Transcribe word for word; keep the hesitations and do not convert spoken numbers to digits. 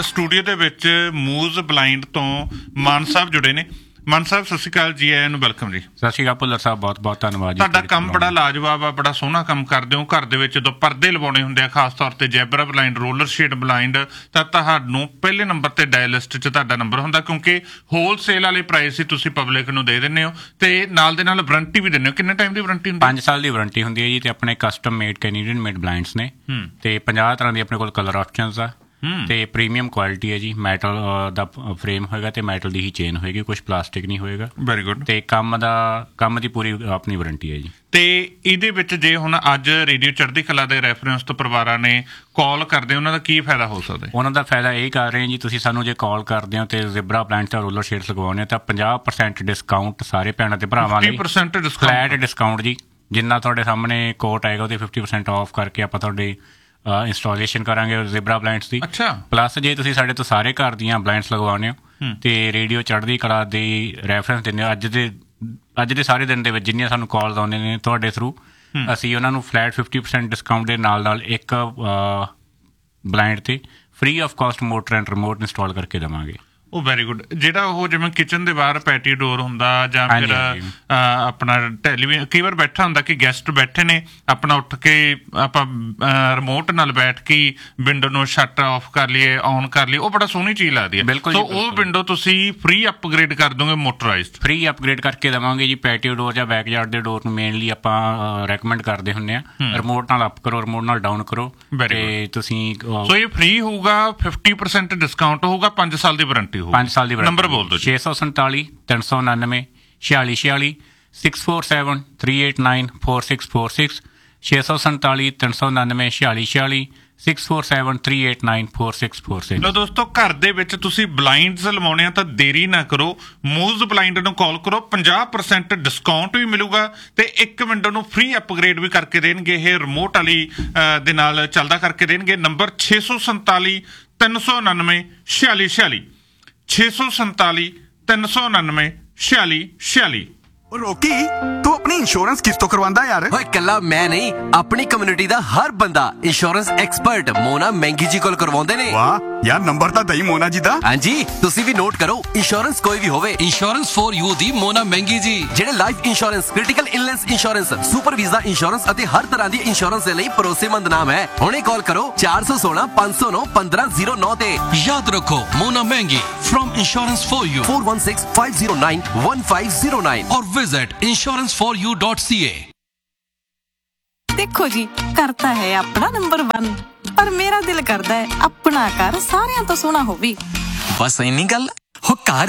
Studio ਦੇ ਵਿੱਚ ਮੂਜ਼ blind ਤੋਂ ਮਾਨ ਸਾਹਿਬ ਜੁੜੇ ਨੇ। ਮਾਨ ਸਾਹਿਬ ਸਤਿ ਸ਼੍ਰੀ ਅਕਾਲ ਜੀ, ਆਇਆਂ ਨੂੰ ਵੈਲਕਮ ਜੀ। ਸਤਿ ਸ਼੍ਰੀ ਅਕਾਲ ਭੁੱਲਰ ਸਾਹਿਬ, ਬਹੁਤ ਬਹੁਤ ਧੰਨਵਾਦ ਜੀ। ਤੁਹਾਡਾ ਕੰਮ ਬੜਾ ਲਾਜਵਾਬ ਆ, ਬੜਾ ਸੋਹਣਾ ਕੰਮ ਕਰਦੇ ਹੋ। ਘਰ ਦੇ ਵਿੱਚ ਜਦੋਂ ਪਰਦੇ ਲਵਾਉਣੇ ਹੁੰਦੇ ਆ, ਖਾਸ ਤੌਰ ਤੇ zebra blind, roller shade blind, ਤਾਂ ਤੁਹਾਨੂੰ ਪਹਿਲੇ ਨੰਬਰ ਤੇ ਡਾਇਲਿਸਟ 'ਚ ਤੁਹਾਡਾ ਨੰਬਰ ਹੁੰਦਾ, ਕਿਉਂਕਿ ਹੋਲਸੇਲ ਵਾਲੇ ਪ੍ਰਾਈਸ ਹੀ ਤੁਸੀਂ ਪਬਲਿਕ ਨੂੰ ਦੇ ਦਿੰਦੇ ਹੋ ਤੇ ਨਾਲ ਦੇ ਨਾਲ ਵਾਰੰਟੀ ਵੀ ਦਿੰਦੇ ਹੋ। ਕਿੰਨੇ ਟਾਈਮ ਦੀ ਵਾਰੰਟੀ ਹੁੰਦੀ? ਪੰਜ ਸਾਲ ਦੀ ਵਾਰੰਟੀ ਹੁੰਦੀ ਹੈ ਜੀ। ਤੇ ਆਪਣੇ custom made Canadian made blinds ਨੇ ਤੇ ਪੰਜਾਹ ਤਰ੍ਹਾਂ ਦੀ ਆਪਣੇ ਕੋਲ ਕਲਰ ਆਪਸ਼ਨਸ ਆ ਤੇ ਪ੍ਰੀਮੀਅਮ ਕੁਆਲਿਟੀ ਹੈ ਜੀ। ਮੈਟਲ ਦਾ ਫਰੇਮ ਹੋਏਗਾ ਤੇ ਮੈਟਲ ਦੀ ਹੀ ਚੇਨ ਹੋਏਗੀ, ਕੁਛ ਪਲਾਸਟਿਕ ਨਹੀਂ ਹੋਏਗਾ। Very good. ਤੇ ਕੰਮ ਦਾ ਕੰਮ ਦੀ ਪੂਰੀ ਆਪਣੀ ਵਾਰੰਟੀ ਹੈ ਜੀ। ਤੇ ਇਹਦੇ ਵਿੱਚ ਜੇ ਹੁਣ ਅੱਜ ਰੇਡੀਓ ਚੜ੍ਹਦੀ ਕਲਾ ਦੇ ਰੈਫਰੈਂਸ ਤੋਂ ਪਰਿਵਾਰਾਂ ਨੇ ਕਾਲ ਕਰਦੇ, ਉਹਨਾਂ ਦਾ ਕੀ ਫਾਇਦਾ ਹੋ ਸਕਦਾ? ਉਹਨਾਂ ਦਾ ਫਾਇਦਾ ਇਹ ਕਰ ਰਹੇ ਜੀ, ਤੁਸੀਂ ਸਾਨੂੰ ਜੇ ਕਾਲ ਕਰਦੇ ਹੋ ਤੇ ਜ਼ੈਬਰਾ ਬਲਾਈਂਡਸ ਜਾਂ ਰੋਲਰ ਸ਼ੇਡਸ ਲਗਵਾਉਂਦੇ ਹੋ ਤਾਂ ਪੰਜਾਹ ਪਰਸੈਂਟ ਡਿਸਕਾਊਂਟ ਸਾਰੇ ਭੈਣਾਂ ਤੇ ਭਰਾਵਾਂ ਲਈ। ਫਲੈਟ ਡਿਸਕਾਊਂਟ ਜੀ, ਜਿੰਨਾ ਤੁਹਾਡੇ ਸਾਹਮਣੇ ਕੋਟ ਆਏਗਾ ਉਹਦੇ ਫਿਫਟੀ ਪਰਸੈਂਟ ਆਫ ਕਰਕੇ ਆਪਾਂ ਤੁਹਾਡੇ ਇੰਸਟਾਲੇਸ਼ਨ ਕਰਾਂਗੇ ਜ਼ੈਬਰਾ ਬਲਾਈਂਡਸ ਦੀ। ਅੱਛਾ। ਪਲੱਸ ਜੇ ਤੁਸੀਂ ਸਾਡੇ ਤੋਂ ਸਾਰੇ ਘਰ ਦੀਆਂ ਬਲਾਈਂਡਸ ਲਗਵਾਉਂਦੇ ਹੋ ਤੇ ਰੇਡੀਓ ਚੜ੍ਹਦੀ ਕਲਾ ਦੀ ਰੈਫਰੈਂਸ ਦਿੰਦੇ ਹੋ, ਅੱਜ ਦੇ ਅੱਜ ਦੇ ਸਾਰੇ ਦਿਨ ਦੇ ਵਿੱਚ ਜਿੰਨੀਆਂ ਸਾਨੂੰ ਕਾਲਸ ਆਉਂਦੇ ਨੇ ਤੁਹਾਡੇ ਥਰੂ, ਅਸੀਂ ਉਹਨਾਂ ਨੂੰ ਫਲੈਟ ਫਿਫਟੀ ਪਰਸੈਂਟ ਡਿਸਕਾਊਂਟ ਦੇ ਨਾਲ ਨਾਲ ਇੱਕ ਬਲਾਈਂਡ ਤੇ free of cost motor and remote install ਕਰਕੇ ਦੇਵਾਂਗੇ। ਉਹ ਵੈਰੀ ਗੁੱਡ। ਜਿਹੜਾ ਉਹ ਜਿਵੇਂ ਕਿਚਨ ਦੇ ਬਾਹਰ ਪੈਟੀ ਡੋਰ ਹੁੰਦਾ ਜਾਂ ਫਿਰ ਆਪਣਾ ਟੈਲੀਵਿਜ਼ਨ, ਕਈ ਵਾਰ ਬੈਠਾ ਹੁੰਦਾ ਕਿ ਗੈਸਟ ਬੈਠੇ ਨੇ, ਆਪਣਾ ਉੱਠ ਕੇ ਆਪਾਂ ਰਿਮੋਟ ਨਾਲ ਬੈਠ ਕੇ ਵਿੰਡੋ ਨੂੰ ਸ਼ਟ ਆਫ ਕਰ ਲਈਏ, ਔਨ ਕਰ ਲਈਏ, ਉਹ ਬੜਾ ਸੋਹਣੀ ਚੀਜ਼ ਲੱਗਦੀ ਹੈ। ਬਿਲਕੁਲ। ਸੋ ਉਹ ਵਿੰਡੋ ਤੁਸੀਂ ਫ੍ਰੀ ਅਪਗ੍ਰੇਡ ਕਰ ਦੋਗੇ, ਮੋਟਰਾਈਜ਼ਡ ਫ੍ਰੀ ਅਪਗ੍ਰੇਡ ਕਰਕੇ ਦੇਵਾਂਗੇ ਜੀ। ਪੈਟੀਓ ਡੋਰ ਜਾਂ ਬੈਕਯਾਰਡ ਦੇ ਡੋਰ ਨੂੰ ਮੇਨਲੀ ਆਪਾਂ ਰეკਮੈਂਡ ਕਰਦੇ ਹੁੰਦੇ ਹਾਂ। ਰਿਮੋਟ ਨਾਲ ਅਪ ਕਰੋ, ਰਿਮੋਟ ਨਾਲ ਡਾਊਨ ਕਰੋ ਤੇ ਤੁਸੀਂ। ਸੋ ਇਹ ਫ੍ਰੀ ਹੋਊਗਾ, ਫਿਫਟੀ ਪਰਸੈਂਟ ਡਿਸਕਾਊਂਟ ਹੋਊਗਾ, ਪੰਜ ਸਾਲ ਦੀ ਵਾਰੰਟੀ। ਪੰਜ ਸਾਲ ਦੀ ਨੰਬਰ ਬੋਲ ਦਿਓ। ਛੇ ਸੌ ਸੰਤਾਲੀ ਤਿੰਨ ਸੌ ਉਨਾਨਵੇਂ ਛਿਆਲੀ ਛਿਆਲੀ six four seven three eight nine four six four six ਛੇ ਸੌ ਸੰਤਾਲੀ ਤਿੰਨ ਸੌ ਉਨਾਨਵੇਂ ਛਿਆਲੀ ਛਿਆਲੀ six four seven three eight nine four six four six. ਲੋ ਦੋਸਤੋ, ਘਰ ਦੇ ਵਿੱਚ ਤੁਸੀਂ ਬਲਾਈਂਡਸ ਲਵਾਉਣੇ ਆ ਤਾਂ ਦੇਰੀ ਨਾ ਕਰੋ, ਮੂਜ਼ ਬਲਾਈਂਡ ਨੂੰ ਕਾਲ ਕਰੋ। ਪੰਜਾਹ ਪਰਸੈਂਟ ਡਿਸਕਾਊਂਟ ਵੀ ਮਿਲੂਗਾ ਤੇ ਇੱਕ ਵਿੰਡੋ ਨੂੰ ਫ੍ਰੀ ਅਪਗ੍ਰੇਡ ਵੀ ਕਰਕੇ ਦੇਣਗੇ। ਇਹ ਰਿਮੋਟ ਵਾਲੀ ਦੇ ਨਾਲ ਚੱਲਦਾ ਕਰਕੇ ਦੇਣਗੇ। ਨੰਬਰ ਛੇ ਸੌ ਸੰਤਾਲੀ ਤਿੰਨ ਸੌ ਉਨਾਨਵੇਂ ਛਿਆਲੀ ਛਿਆਲੀ ਛੇ ਸੌ ਸੰਤਾਲੀ ਤਿੰਨ ਸੌ ਉਨਾਨਵੇਂ ਛਿਆਲੀ ਛਿਆਲੀ। ਰੋਕੀ, ਤੂੰ ਆਪਣੀ ਇੰਸ਼ੋਰੈਂਸ ਕਿਸ ਤੋਂ ਕਰਵਾਉਂਦਾ ਯਾਰ? ਓਏ ਕੱਲਾ ਮੈਂ ਨਹੀਂ, ਆਪਣੀ ਕਮਿਊਨਿਟੀ ਦਾ ਹਰ ਬੰਦਾ ਇੰਸ਼ੋਰੈਂਸ ਐਕਸਪਰਟ ਮੋਨਾ ਮਹਿੰਗੀ ਜੀ ਕੋਲ ਕਰਵਾਉਂਦੇ ਨੇ। ਵਾਹ ਯਾਰ, ਨੰਬਰ ਤਾਂ ਦਈ ਮੋਨਾ ਜੀ ਦਾ। ਹਾਂਜੀ, ਤੁਸੀਂ ਵੀ ਨੋਟ ਕਰੋ। ਇੰਸ਼ੋਰੈਂਸ ਕੋਈ ਵੀ ਹੋਵੇ, ਇੰਸ਼ੋਰੈਂਸ ਫॉर ਯੂ ਦੀ ਮੋਨਾ ਮਹਿੰਗੀ ਜੀ। ਜਿਹੜੇ life insurance, critical illness insurance, super visa insurance ਅਤੇ ਹਰ ਤਰ੍ਹਾਂ ਦੀ ਇੰਸ਼ੋਰੈਂਸ ਦੇ ਲਈ ਭਰੋਸੇਮੰਦ ਨਾਮ ਹੈ। ਹੁਣੇ ਕਾਲ ਕਰੋ ਚਾਰ ਸੌ ਸੋਲਾਂ ਪੰਜ ਸੌ ਨੌ ਪੰਦਰਾਂ ਜ਼ੀਰੋ ਨੌ ਤੇ। ਯਾਦ ਰੱਖੋ, ਮੋਨਾ ਮਹਿੰਗੀ firm insurance for you four one six five zero nine one five zero nine और visit insurance for U dot C ए। देखो जी, करता है अपना नंबर वन, पर मेरा दिल करता है अपना घर सारियां तो सोना होवे। बस इन्नी गल हो। घर